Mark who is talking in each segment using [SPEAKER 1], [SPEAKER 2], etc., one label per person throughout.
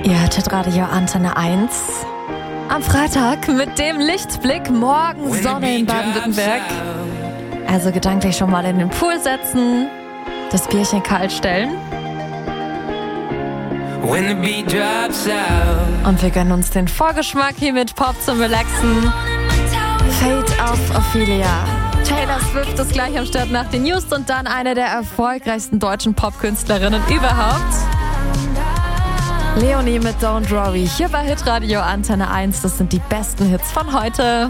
[SPEAKER 1] Ihr hörtet Radio Antenne 1. Am Freitag mit dem Lichtblick, morgen Sonne in Baden-Württemberg. Also gedanklich schon mal in den Pool setzen, das Bierchen kalt stellen. Und wir gönnen uns den Vorgeschmack hier mit Pop zum Relaxen. Fade auf Ophelia. Taylor Swift ist gleich am Start nach den News und dann eine der erfolgreichsten deutschen Popkünstlerinnen überhaupt. Leonie mit Don't Worry, hier bei Hitradio Antenne 1. Das sind die besten Hits von heute.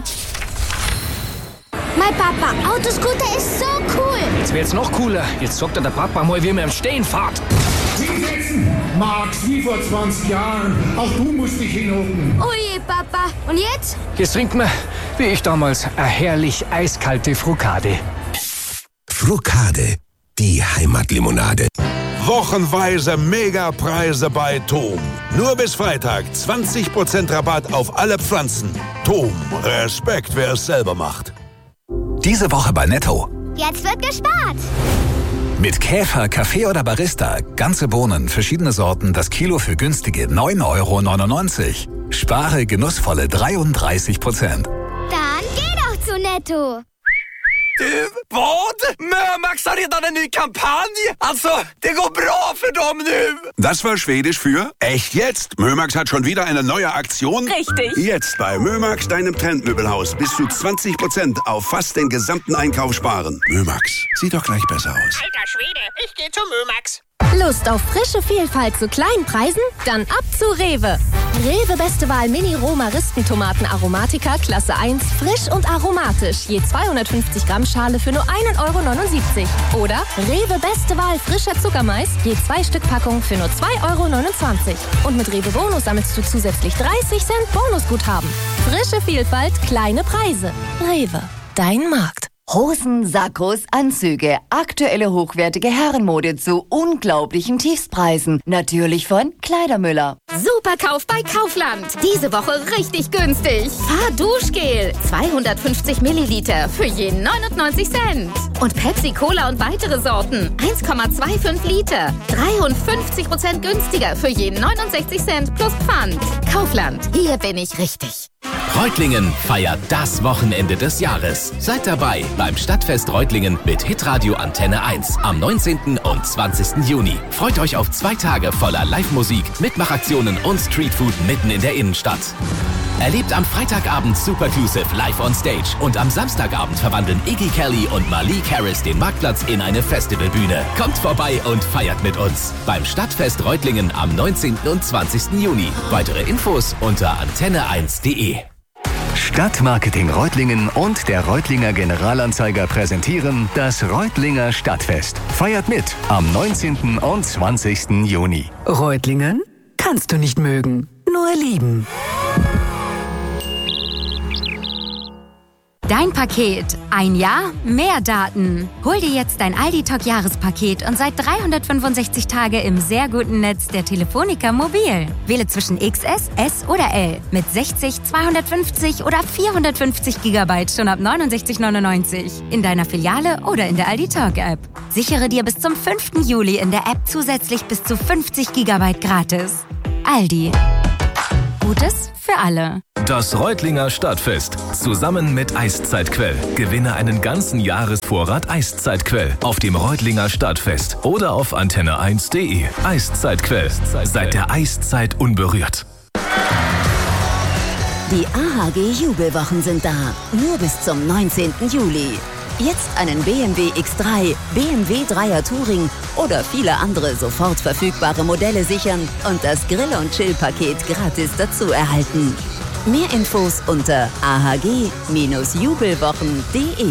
[SPEAKER 2] Mein Papa, Autoscooter ist so cool.
[SPEAKER 3] Das wird jetzt noch cooler. Jetzt sagt der Papa mal, wie man im Stehen fährt.
[SPEAKER 4] Hinsetzen, Max, wie vor 20 Jahren. Auch du musst dich hinhocken.
[SPEAKER 2] Oh je, Papa. Und jetzt?
[SPEAKER 3] Jetzt trinkt man, wie ich damals, eine herrlich eiskalte Frukade.
[SPEAKER 5] Frukade, die Heimatlimonade.
[SPEAKER 6] Wochenweise Megapreise bei TOM. Nur bis Freitag 20% Rabatt auf alle Pflanzen. TOM, Respekt, wer es selber macht.
[SPEAKER 5] Diese Woche bei Netto.
[SPEAKER 2] Jetzt wird gespart.
[SPEAKER 5] Mit Käfer, Kaffee oder Barista. Ganze Bohnen, verschiedene Sorten, das Kilo für günstige 9,99 €. Spare genussvolle 33%.
[SPEAKER 2] Dann geh doch zu Netto.
[SPEAKER 7] Vad? Mömax har redan en ny kampanj! Alltså, det går bra för dem nu!
[SPEAKER 6] Das war Schwedisch für echt jetzt. Mömax hat schon wieder eine neue Aktion.
[SPEAKER 1] Richtig.
[SPEAKER 6] Jetzt bei Mömax, deinem Trendmöbelhaus, bis zu 20% auf fast den gesamten Einkauf sparen. Mömax, sieht doch gleich besser aus.
[SPEAKER 7] Alter Schwede, ich geh zu Mömax.
[SPEAKER 8] Lust auf frische Vielfalt zu kleinen Preisen? Dann ab zu Rewe. Rewe Beste Wahl Mini-Roh-Maristentomaten Aromatica Klasse 1, frisch und aromatisch. Je 250 Gramm Schale für nur 1,79 €. Oder Rewe Beste Wahl frischer Zuckermais, je 2 Stück Packung für nur 2,29 €. Und mit Rewe Bonus sammelst du zusätzlich 30 Cent Bonusguthaben. Frische Vielfalt, kleine Preise. Rewe, dein Markt.
[SPEAKER 9] Hosen, Sakkos, Anzüge, aktuelle hochwertige Herrenmode zu unglaublichen Tiefstpreisen. Natürlich von Kleidermüller.
[SPEAKER 8] Superkauf bei Kaufland. Diese Woche richtig günstig. Fahrduschgel. 250 Milliliter für je 99 Cent. Und Pepsi Cola und weitere Sorten. 1,25 Liter. 53% günstiger für je 69 Cent plus Pfand. Kaufland. Hier bin ich richtig.
[SPEAKER 10] Reutlingen feiert das Wochenende des Jahres. Seid dabei beim Stadtfest Reutlingen mit Hitradio Antenne 1 am 19. und 20. Juni. Freut euch auf 2 Tage voller Live-Musik, Mitmachaktionen und Streetfood mitten in der Innenstadt. Erlebt am Freitagabend Superclusive live on stage und am Samstagabend verwandeln Iggy Kelly und Malik Harris den Marktplatz in eine Festivalbühne. Kommt vorbei und feiert mit uns beim Stadtfest Reutlingen am 19. und 20. Juni. Weitere Infos unter antenne1.de.
[SPEAKER 5] Stadtmarketing Reutlingen und der Reutlinger Generalanzeiger präsentieren das Reutlinger Stadtfest. Feiert mit am 19. und 20. Juni.
[SPEAKER 11] Reutlingen kannst du nicht mögen, nur lieben.
[SPEAKER 8] Dein Paket. Ein Jahr, mehr Daten. Hol dir jetzt dein Aldi-Talk-Jahrespaket und seit 365 Tage im sehr guten Netz der Telefonica Mobil. Wähle zwischen XS, S oder L mit 60, 250 oder 450 GB schon ab 69,99 € in deiner Filiale oder in der Aldi-Talk-App. Sichere dir bis zum 5. Juli in der App zusätzlich bis zu 50 GB gratis. Aldi. Gutes für alle.
[SPEAKER 10] Das Reutlinger Stadtfest. Zusammen mit Eiszeitquell. Gewinne einen ganzen Jahresvorrat Eiszeitquell auf dem Reutlinger Stadtfest oder auf antenne1.de. Eiszeitquell. Seit der Eiszeit unberührt.
[SPEAKER 9] Die AHG Jubelwochen sind da. Nur bis zum 19. Juli. Jetzt einen BMW X3, BMW 3er Touring oder viele andere sofort verfügbare Modelle sichern und das Grill- und Chill-Paket gratis dazu erhalten. Mehr Infos unter ahg-jubelwochen.de.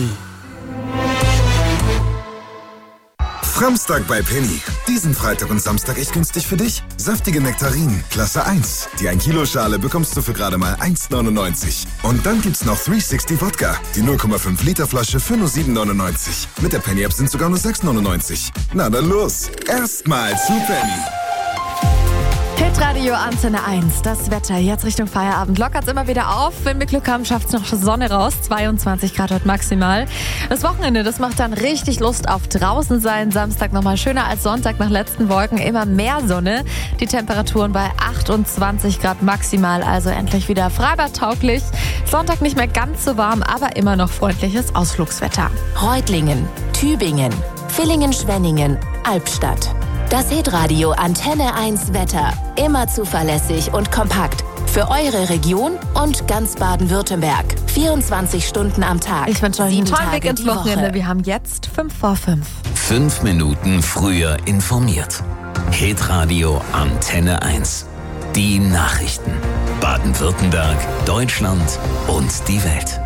[SPEAKER 12] Samstag bei Penny. Diesen Freitag und Samstag echt günstig für dich. Saftige Nektarinen, Klasse 1. Die 1 Kilo Schale bekommst du für gerade mal 1,99. Und dann gibt's noch 360 Wodka. Die 0,5 Liter Flasche für nur 7,99. Mit der Penny App sind sogar nur 6,99. Na dann los. Erstmal zu Penny.
[SPEAKER 1] Hitradio Antenne 1, das Wetter jetzt Richtung Feierabend. Lockert's immer wieder auf. Wenn wir Glück haben, schafft's noch Sonne raus. 22 Grad heute maximal. Das Wochenende, das macht dann richtig Lust auf draußen sein. Samstag nochmal schöner als Sonntag nach letzten Wolken. Immer mehr Sonne. Die Temperaturen bei 28 Grad maximal. Also endlich wieder freibadtauglich. Sonntag nicht mehr ganz so warm, aber immer noch freundliches Ausflugswetter.
[SPEAKER 13] Reutlingen, Tübingen, Villingen-Schwenningen, Albstadt. Das Hitradio Antenne 1 Wetter. Immer zuverlässig und kompakt. Für eure Region und ganz Baden-Württemberg. 24 Stunden am Tag.
[SPEAKER 1] Ich wünsche euch einen tollen Weg ins Wochenende. Wir haben jetzt 5:05.
[SPEAKER 10] 5 Minuten früher informiert. Hitradio Antenne 1. Die Nachrichten. Baden-Württemberg, Deutschland und die Welt.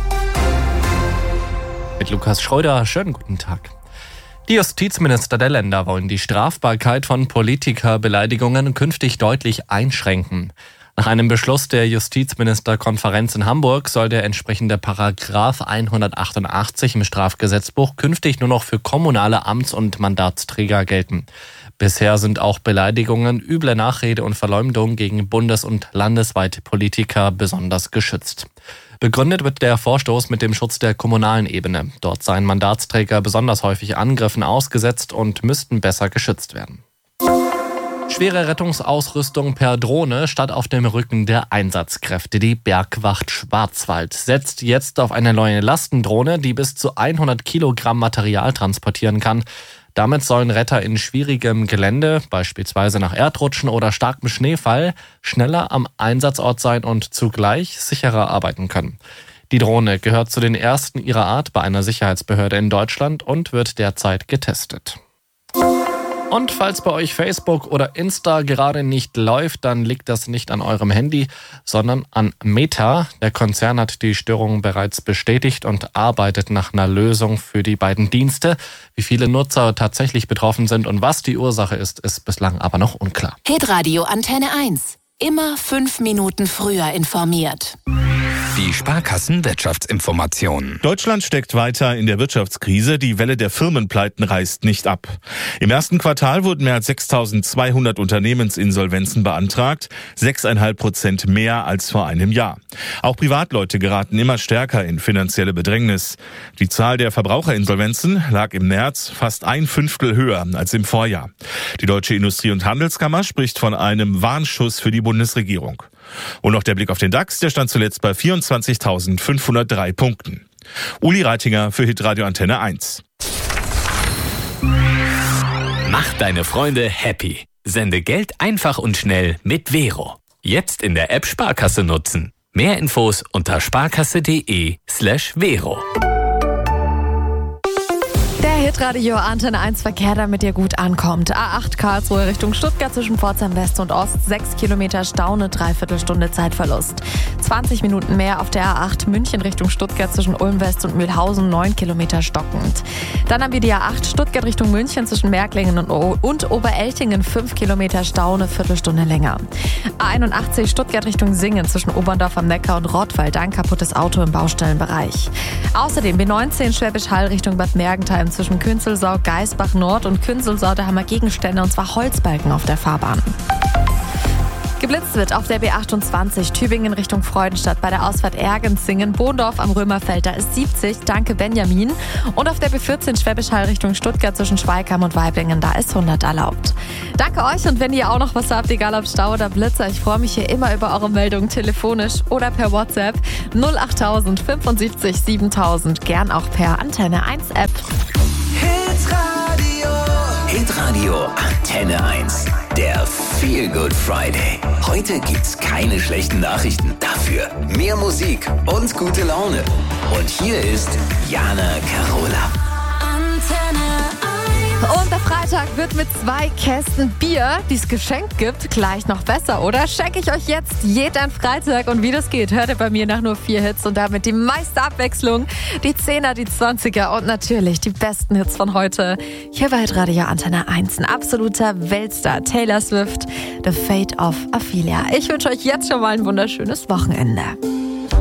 [SPEAKER 14] Mit Lukas Schröder, schönen guten Tag. Die Justizminister der Länder wollen die Strafbarkeit von Politikerbeleidigungen künftig deutlich einschränken. Nach einem Beschluss der Justizministerkonferenz in Hamburg soll der entsprechende Paragraph 188 im Strafgesetzbuch künftig nur noch für kommunale Amts- und Mandatsträger gelten. Bisher sind auch Beleidigungen, üble Nachrede und Verleumdung gegen bundes- und landesweite Politiker besonders geschützt. Begründet wird der Vorstoß mit dem Schutz der kommunalen Ebene. Dort seien Mandatsträger besonders häufig Angriffen ausgesetzt und müssten besser geschützt werden. Schwere Rettungsausrüstung per Drohne statt auf dem Rücken der Einsatzkräfte. Die Bergwacht Schwarzwald setzt jetzt auf eine neue Lastendrohne, die bis zu 100 Kilogramm Material transportieren kann. Damit sollen Retter in schwierigem Gelände, beispielsweise nach Erdrutschen oder starkem Schneefall, schneller am Einsatzort sein und zugleich sicherer arbeiten können. Die Drohne gehört zu den ersten ihrer Art bei einer Sicherheitsbehörde in Deutschland und wird derzeit getestet. Und falls bei euch Facebook oder Insta gerade nicht läuft, dann liegt das nicht an eurem Handy, sondern an Meta. Der Konzern hat die Störung bereits bestätigt und arbeitet nach einer Lösung für die beiden Dienste. Wie viele Nutzer tatsächlich betroffen sind und was die Ursache ist bislang aber noch unklar.
[SPEAKER 13] Hitradio Antenne 1. Immer 5 Minuten früher informiert.
[SPEAKER 15] Die Sparkassen-Wirtschaftsinformation.
[SPEAKER 16] Deutschland steckt weiter in der Wirtschaftskrise. Die Welle der Firmenpleiten reißt nicht ab. Im ersten Quartal wurden mehr als 6.200 Unternehmensinsolvenzen beantragt. 6,5% mehr als vor einem Jahr. Auch Privatleute geraten immer stärker in finanzielle Bedrängnis. Die Zahl der Verbraucherinsolvenzen lag im März fast 1/5 höher als im Vorjahr. Die Deutsche Industrie- und Handelskammer spricht von einem Warnschuss für die Bundesregierung. Und noch der Blick auf den DAX, der stand zuletzt bei 24.503 Punkten. Uli Reitinger für Hitradio Antenne 1.
[SPEAKER 15] Mach deine Freunde happy. Sende Geld einfach und schnell mit Vero. Jetzt in der App Sparkasse nutzen. Mehr Infos unter sparkasse.de/Vero.
[SPEAKER 1] Der Hitradio Antenne 1 Verkehr, damit ihr gut ankommt. A8 Karlsruhe Richtung Stuttgart zwischen Pforzheim West und Ost. 6 Kilometer Stau, eine Dreiviertelstunde Zeitverlust. 20 Minuten mehr auf der A8 München Richtung Stuttgart zwischen Ulm West und Mühlhausen. 9 Kilometer stockend. Dann haben wir die A8 Stuttgart Richtung München zwischen Märklingen und Obereltingen. 5 Kilometer Stau, eine Viertelstunde länger. A81 Stuttgart Richtung Singen zwischen Oberndorf am Neckar und Rottweil. Ein kaputtes Auto im Baustellenbereich. Außerdem B19 Schwäbisch Hall Richtung Bad Mergentheim zwischen Künzelsau, Geisbach Nord und Künzelsau. Da haben wir Gegenstände, und zwar Holzbalken auf der Fahrbahn. Geblitzt wird auf der B28 Tübingen Richtung Freudenstadt bei der Ausfahrt Ergensingen, Bohndorf am Römerfeld, da ist 70, danke Benjamin. Und auf der B14 Schwäbisch Hall Richtung Stuttgart zwischen Schweigheim und Weiblingen, da ist 100 erlaubt. Danke euch, und wenn ihr auch noch was habt, egal ob Stau oder Blitzer, ich freue mich hier immer über eure Meldungen telefonisch oder per WhatsApp 08000 75 7000, gern auch per Antenne 1 App.
[SPEAKER 10] Hitradio Antenne 1. Der Feel Good Friday. Heute gibt's keine schlechten Nachrichten. Dafür mehr Musik und gute Laune. Und hier ist Jana Carola.
[SPEAKER 1] Und der Freitag wird mit 2 Kästen Bier, die es geschenkt gibt, gleich noch besser, oder? Schenke ich euch jetzt jeden Freitag. Und wie das geht, hört ihr bei mir nach nur 4 Hits und damit die meiste Abwechslung. Die 10er, die 20er und natürlich die besten Hits von heute. Hier bei Radio Antenne 1, ein absoluter Weltstar, Taylor Swift, The Fate of Ophelia. Ich wünsche euch jetzt schon mal ein wunderschönes Wochenende.